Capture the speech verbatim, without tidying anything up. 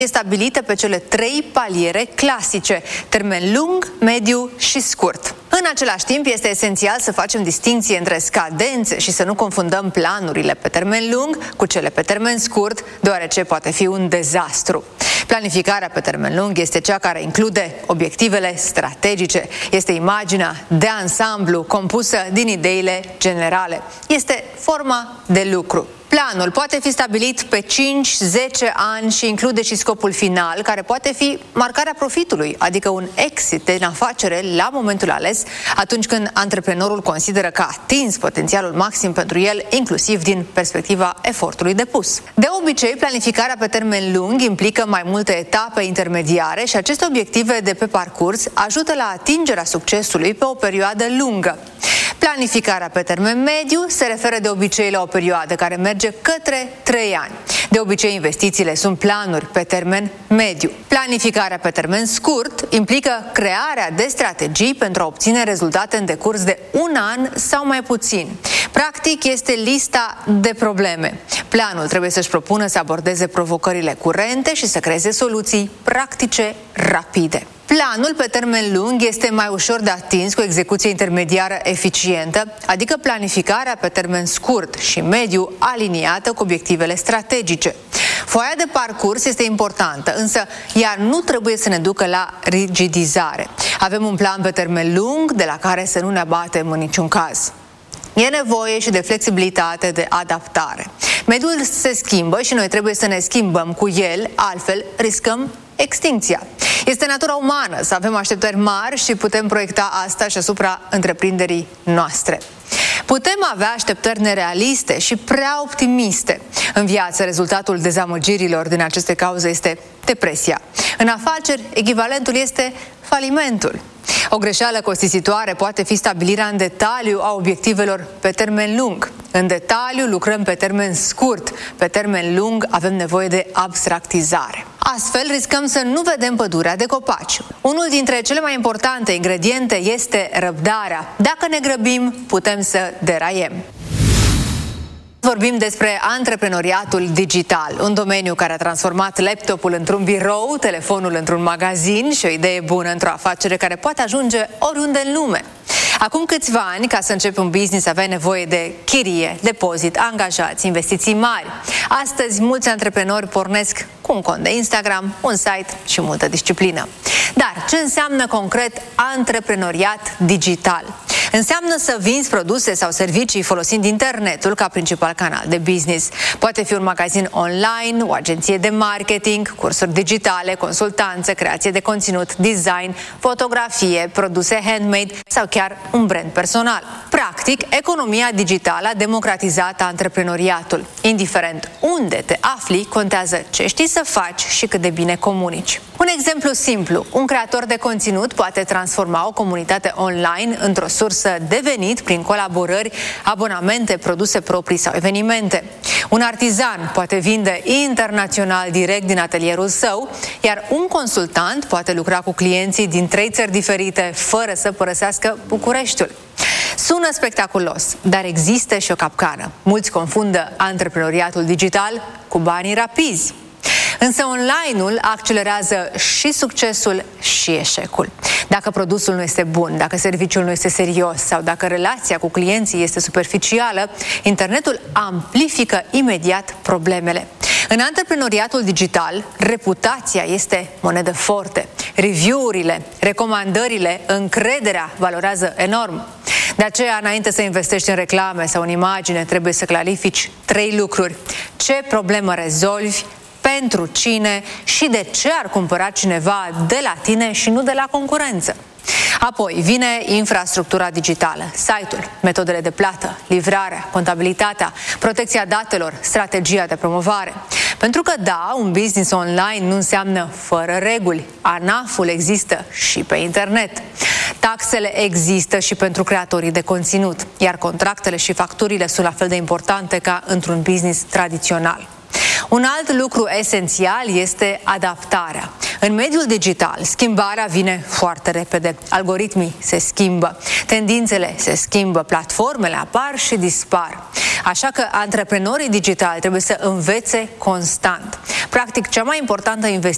e stabilită pe cele trei paliere clasice: termen lung, mediu și scurt. În același timp, este esențial să facem distinție între scadențe și să nu confundăm planurile pe termen lung cu cele pe termen scurt, deoarece poate fi un dezastru. Planificarea pe termen lung este cea care include obiectivele strategice. Este imaginea de ansamblu compusă din ideile generale. Este forma de lucru. Planul poate fi stabilit pe cinci zece ani și include și scopul final, care poate fi marcarea profitului, adică un exit din afacere la momentul ales, atunci când antreprenorul consideră că a atins potențialul maxim pentru el, inclusiv din perspectiva efortului depus. De obicei, planificarea pe termen lung implică mai multe etape intermediare și aceste obiective de pe parcurs ajută la atingerea succesului pe o perioadă lungă. Planificarea pe termen mediu se referă de obicei la o perioadă care merge către trei ani. De obicei, investițiile sunt planuri pe termen mediu. Planificarea pe termen scurt implică crearea de strategii pentru a obține rezultate în decurs de un an sau mai puțin. Practic, este lista de probleme. Planul trebuie să-și propună să abordeze provocările curente și să creeze soluții practice rapide. Planul pe termen lung este mai ușor de atins cu execuție intermediară eficientă, adică planificarea pe termen scurt și mediu aliniată cu obiectivele strategice. Foaia de parcurs este importantă, însă ea nu trebuie să ne ducă la rigidizare. Avem un plan pe termen lung de la care să nu ne abatem în niciun caz. E nevoie și de flexibilitate, de adaptare. Mediul se schimbă și noi trebuie să ne schimbăm cu el, altfel riscăm extincția. Este natura umană să avem așteptări mari și putem proiecta asta și asupra întreprinderii noastre. Putem avea așteptări nerealiste și prea optimiste. În viață, rezultatul dezamăgirilor din aceste cauze este depresia. În afaceri, echivalentul este falimentul. O greșeală costisitoare poate fi stabilirea în detaliu a obiectivelor pe termen lung. În detaliu lucrăm pe termen scurt, pe termen lung avem nevoie de abstractizare. Astfel, riscăm să nu vedem pădurea de copaci. Unul dintre cele mai importante ingrediente este răbdarea. Dacă ne grăbim, putem să deraiem. Vorbim despre antreprenoriatul digital, un domeniu care a transformat laptopul într-un birou, telefonul într-un magazin și o idee bună într-o afacere care poate ajunge oriunde în lume. Acum câțiva ani, ca să începi un business, aveai nevoie de chirie, depozit, angajați, investiții mari. Astăzi, mulți antreprenori pornesc cu un cont de Instagram, un site și multă disciplină. Dar ce înseamnă concret antreprenoriat digital? Înseamnă să vinzi produse sau servicii folosind internetul ca principal canal de business. Poate fi un magazin online, o agenție de marketing, cursuri digitale, consultanță, creație de conținut, design, fotografie, produse handmade sau chiar un brand personal. Practic, economia digitală a democratizat antreprenoriatul. Indiferent unde te afli, contează ce știi să faci și cât de bine comunici. Un exemplu simplu, un creator de conținut poate transforma o comunitate online într-o sursă de venit prin colaborări, abonamente, produse proprii sau evenimente. Un artizan poate vinde internațional direct din atelierul său, iar un consultant poate lucra cu clienții din trei țări diferite fără să părăsească Bucureștiul. Sună spectaculos, dar există și o capcană. Mulți confundă antreprenoriatul digital cu banii rapizi. Însă online-ul accelerează și succesul și eșecul. Dacă produsul nu este bun, dacă serviciul nu este serios sau dacă relația cu clienții este superficială, internetul amplifică imediat problemele. În antreprenoriatul digital, reputația este monedă forte. Review-urile, recomandările, încrederea valorează enorm. De aceea, înainte să investești în reclame sau în imagine, trebuie să clarifici trei lucruri. Ce problemă rezolvi, pentru cine și de ce ar cumpăra cineva de la tine și nu de la concurență. Apoi vine infrastructura digitală, site-ul, metodele de plată, livrarea, contabilitatea, protecția datelor, strategia de promovare. Pentru că da, un business online nu înseamnă fără reguli. ANAF-ul există și pe internet. Taxele există și pentru creatorii de conținut, iar contractele și facturile sunt la fel de importante ca într-un business tradițional. Un alt lucru esențial este adaptarea. În mediul digital, schimbarea vine foarte repede. Algoritmii se schimbă, tendințele se schimbă, platformele apar și dispar. Așa că antreprenorii digitali trebuie să învețe constant. Practic, cea mai importantă investiție